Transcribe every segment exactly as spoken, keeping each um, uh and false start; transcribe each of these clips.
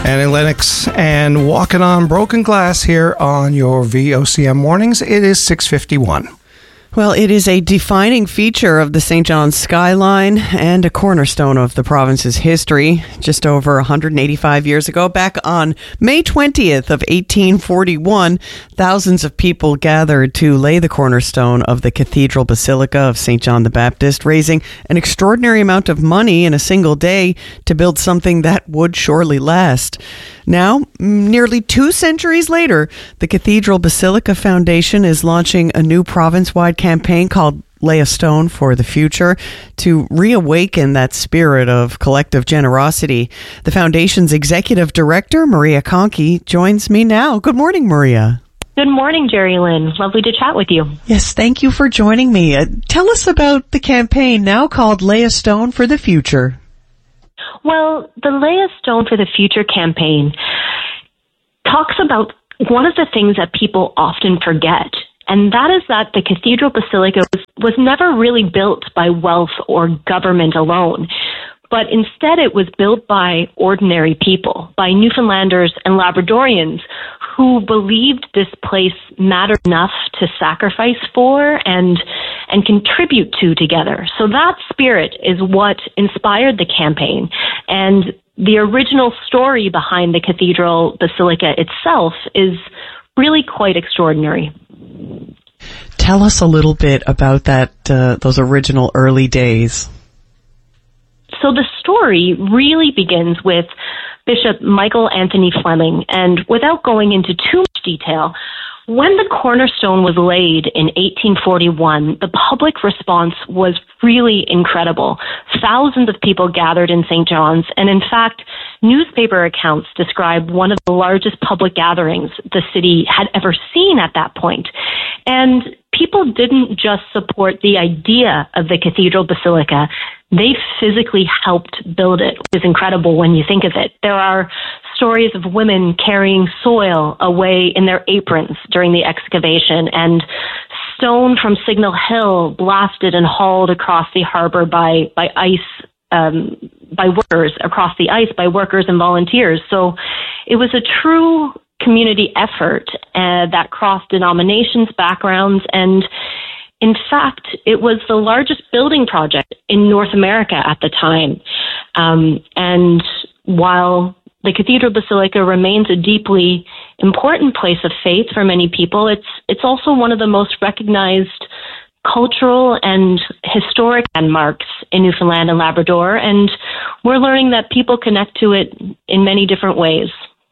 Annie Lennox and Walking on Broken Glass here on your V O C M mornings. It is six fifty-one. Well, it is a defining feature of the Saint John's skyline and a cornerstone of the province's history. Just over one hundred eighty-five years ago, back on May twentieth of eighteen forty-one, thousands of people gathered to lay the cornerstone of the Cathedral Basilica of Saint John the Baptist, raising an extraordinary amount of money in a single day to build something that would surely last. Now, nearly two centuries later, the Cathedral Basilica Foundation is launching a new province-wide campaign called Lay a Stone for the Future to reawaken that spirit of collective generosity. The foundation's executive director, Maria Conkey, joins me now. Good morning, Maria. Good morning, Jerry Lynn. Lovely to chat with you. Yes, thank you for joining me. Uh, tell us about the campaign now called Lay a Stone for the Future. Well, the Lay a Stone for the Future campaign talks about one of the things that people often forget, and that is that the Cathedral Basilica was, was never really built by wealth or government alone, but instead it was built by ordinary people, by Newfoundlanders and Labradorians who believed this place mattered enough to sacrifice for and and contribute to together. So that spirit is what inspired the campaign. And the original story behind the Cathedral Basilica itself is really quite extraordinary. Tell us a little bit about that, uh, those original early days. So the story really begins with Bishop Michael Anthony Fleming, and without going into too much detail, when the cornerstone was laid in eighteen forty-one, the public response was really incredible. Thousands of people gathered in Saint John's, and in fact, newspaper accounts describe one of the largest public gatherings the city had ever seen at that point. And people didn't just support the idea of the Cathedral Basilica, they physically helped build it, which is incredible when you think of it. There are stories of women carrying soil away in their aprons during the excavation, and stone from Signal Hill blasted and hauled across the harbor by, by ice, um, by workers, across the ice by workers and volunteers. So it was a true community effort uh, that crossed denominations, backgrounds, and in fact, it was the largest building project in North America at the time. Um, and while the Cathedral Basilica remains a deeply important place of faith for many people, it's it's also one of the most recognized cultural and historic landmarks in Newfoundland and Labrador, and we're learning that people connect to it in many different ways.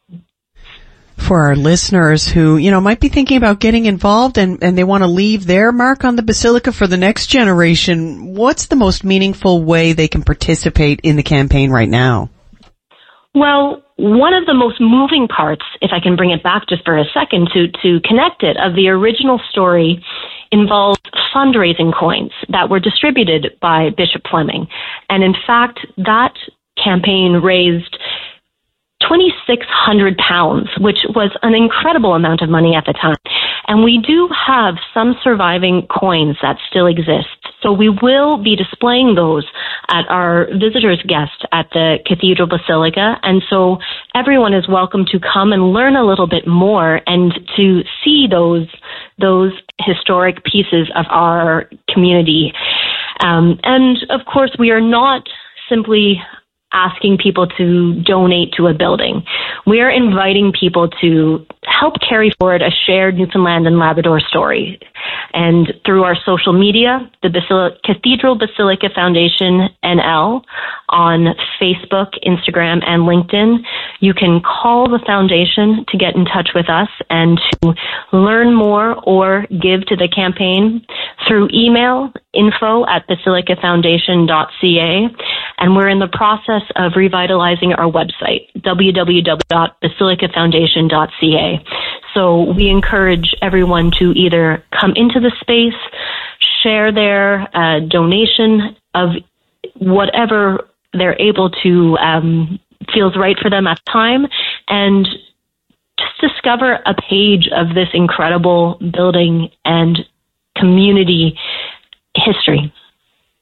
For our listeners who, you know, might be thinking about getting involved and, and they want to leave their mark on the Basilica for the next generation, what's the most meaningful way they can participate in the campaign right now? Well, one of the most moving parts, if I can bring it back just for a second to, to connect it, of the original story involved fundraising coins that were distributed by Bishop Fleming. And in fact, that campaign raised twenty-six hundred pounds, which was an incredible amount of money at the time. And we do have some surviving coins that still exist. So we will be displaying those at our visitors guest at the Cathedral Basilica. And so everyone is welcome to come and learn a little bit more and to see those, those historic pieces of our community. Um, and of course, we are not simply asking people to donate to a building. We are inviting people to help carry forward a shared Newfoundland and Labrador story. And through our social media, the Basil- Cathedral Basilica Foundation N L on Facebook, Instagram, and LinkedIn, you can call the foundation to get in touch with us and to learn more or give to the campaign through email, info at basilica foundation dot c a. And we're in the process of revitalizing our website, w w w dot basilica foundation dot c a. So we encourage everyone to either come into the space, share their uh, donation of whatever they're able to, um, feels right for them at the time, and just discover a page of this incredible building and community history.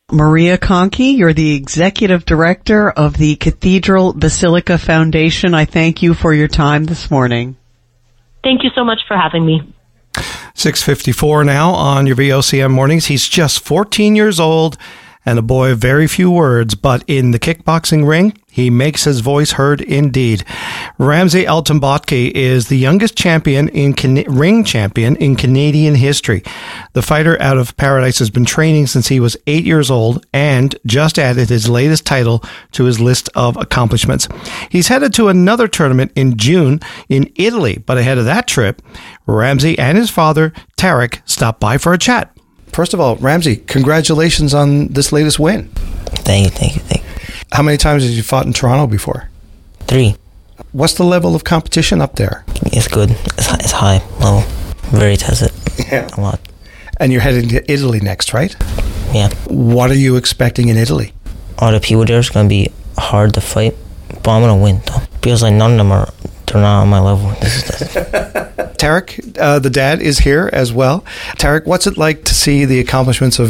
Maria Conkey, you're the Executive Director of the Cathedral Basilica Foundation. I thank you for your time this morning. Thank you so much for having me. six fifty-four now on your V O C M mornings. He's just fourteen years old and a boy of very few words, but in the kickboxing ring, he makes his voice heard indeed. Ramsey Altanbotke is the youngest champion in Can- ring champion in Canadian history. The fighter out of Paradise has been training since he was eight years old and just added his latest title to his list of accomplishments. He's headed to another tournament in June in Italy, but ahead of that trip, Ramsey and his father, Tarek, stopped by for a chat. First of all, Ramsey, congratulations on this latest win. Thank you, thank you, thank you. How many times have you fought in Toronto before? Three. What's the level of competition up there? It's good. It's, it's high level. Very tested. Yeah. A lot. And you're heading to Italy next, right? Yeah. What are you expecting in Italy? All the people there is going to be hard to fight, but I'm going to win, though. Feels like none of them are, they're not on my level. This is the Tarek, uh, the dad, is here as well. Tarek, what's it like to see the accomplishments of